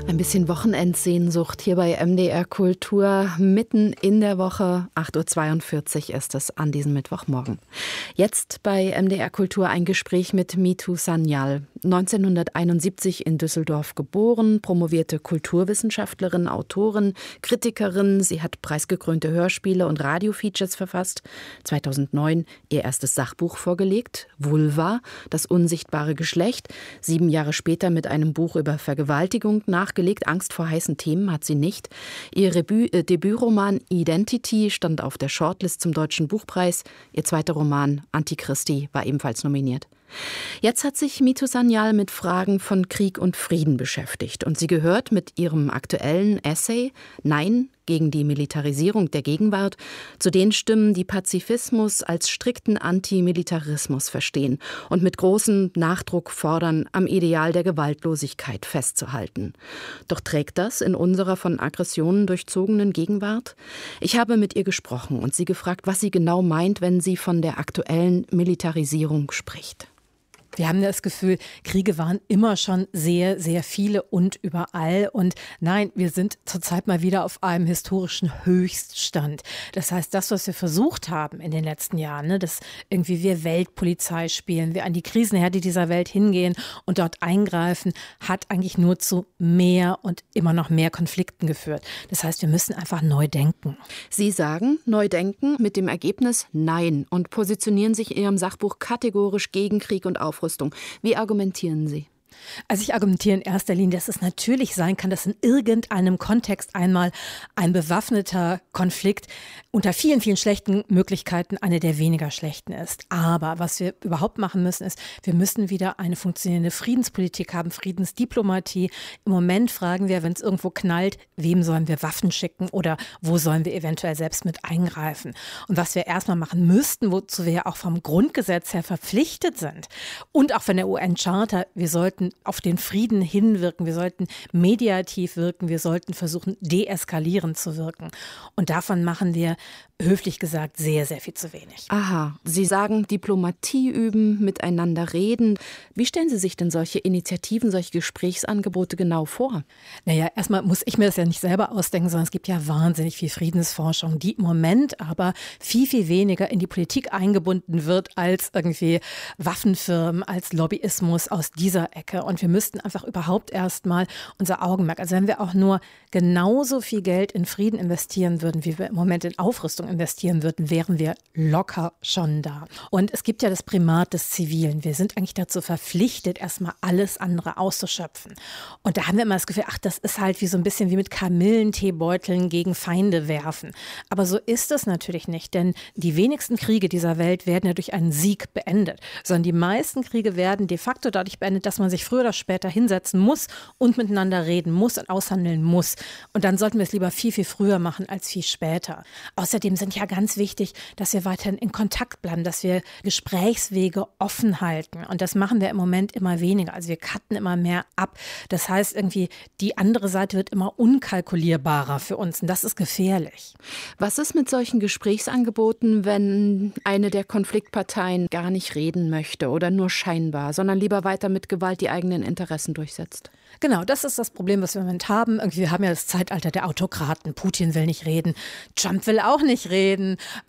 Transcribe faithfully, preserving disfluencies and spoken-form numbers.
Ein bisschen Wochenendsehnsucht hier bei M D R Kultur, mitten in der Woche. acht Uhr zweiundvierzig ist es an diesem Mittwochmorgen. Jetzt bei M D R Kultur ein Gespräch mit Mithun Sanyal. neunzehnhunderteinundsiebzig in Düsseldorf geboren, promovierte Kulturwissenschaftlerin, Autorin, Kritikerin. Sie hat preisgekrönte Hörspiele und Radiofeatures verfasst. zweitausendneun ihr erstes Sachbuch vorgelegt, Vulva, das unsichtbare Geschlecht. Sieben Jahre später mit einem Buch über Vergewaltigung nachgelegt. Angst vor heißen Themen hat sie nicht. Ihr Rebü- äh, Debütroman Identity stand auf der Shortlist zum Deutschen Buchpreis. Ihr zweiter Roman Antichristi war ebenfalls nominiert. Jetzt hat sich Mithun Sanyal mit Fragen von Krieg und Frieden beschäftigt. Und sie gehört mit ihrem aktuellen Essay Nein gegen die Militarisierung der Gegenwart zu den Stimmen, die Pazifismus als strikten Antimilitarismus verstehen und mit großem Nachdruck fordern, am Ideal der Gewaltlosigkeit festzuhalten. Doch trägt das in unserer von Aggressionen durchzogenen Gegenwart? Ich habe mit ihr gesprochen und sie gefragt, was sie genau meint, wenn sie von der aktuellen Militarisierung spricht. Wir haben das Gefühl, Kriege waren immer schon sehr, sehr viele und überall. Und nein, wir sind zurzeit mal wieder auf einem historischen Höchststand. Das heißt, das, was wir versucht haben in den letzten Jahren, ne, dass irgendwie wir Weltpolizei spielen, wir an die Krisenherde dieser Welt hingehen und dort eingreifen, hat eigentlich nur zu mehr und immer noch mehr Konflikten geführt. Das heißt, wir müssen einfach neu denken. Sie sagen, neu denken mit dem Ergebnis Nein und positionieren sich in Ihrem Sachbuch kategorisch gegen Krieg und Aufrüstung. Wie argumentieren Sie? Also ich argumentiere in erster Linie, dass es natürlich sein kann, dass in irgendeinem Kontext einmal ein bewaffneter Konflikt unter vielen, vielen schlechten Möglichkeiten eine der weniger schlechten ist. Aber was wir überhaupt machen müssen, ist, wir müssen wieder eine funktionierende Friedenspolitik haben, Friedensdiplomatie. Im Moment fragen wir, wenn es irgendwo knallt, wem sollen wir Waffen schicken oder wo sollen wir eventuell selbst mit eingreifen? Und was wir erstmal machen müssten, wozu wir ja auch vom Grundgesetz her verpflichtet sind und auch von der U N-Charta, wir sollten auf den Frieden hinwirken, wir sollten mediativ wirken, wir sollten versuchen, deeskalierend zu wirken. Und davon machen wir, höflich gesagt, sehr, sehr viel zu wenig. Aha, Sie sagen Diplomatie üben, miteinander reden. Wie stellen Sie sich denn solche Initiativen, solche Gesprächsangebote genau vor? Naja, erstmal muss ich mir das ja nicht selber ausdenken, sondern es gibt ja wahnsinnig viel Friedensforschung, die im Moment aber viel, viel weniger in die Politik eingebunden wird als irgendwie Waffenfirmen, als Lobbyismus aus dieser Ecke. Und wir müssten einfach überhaupt erstmal unser Augenmerk, also wenn wir auch nur genauso viel Geld in Frieden investieren würden, wie wir im Moment in Aufrüstung investieren würden, wären wir locker schon da. Und es gibt ja das Primat des Zivilen. Wir sind eigentlich dazu verpflichtet, erstmal alles andere auszuschöpfen. Und da haben wir immer das Gefühl, ach, das ist halt wie so ein bisschen wie mit Kamillenteebeuteln gegen Feinde werfen. Aber so ist es natürlich nicht, denn die wenigsten Kriege dieser Welt werden ja durch einen Sieg beendet, sondern die meisten Kriege werden de facto dadurch beendet, dass man sich früher oder später hinsetzen muss und miteinander reden muss und aushandeln muss. Und dann sollten wir es lieber viel, viel früher machen als viel später. Außerdem sind ja ganz wichtig, dass wir weiterhin in Kontakt bleiben, dass wir Gesprächswege offen halten. Und das machen wir im Moment immer weniger. Also wir cutten immer mehr ab. Das heißt irgendwie, die andere Seite wird immer unkalkulierbarer für uns. Und das ist gefährlich. Was ist mit solchen Gesprächsangeboten, wenn eine der Konfliktparteien gar nicht reden möchte oder nur scheinbar, sondern lieber weiter mit Gewalt die eigenen Interessen durchsetzt? Genau, das ist das Problem, was wir im Moment haben. Irgendwie, wir haben ja das Zeitalter der Autokraten. Putin will nicht reden, Trump will auch nicht reden.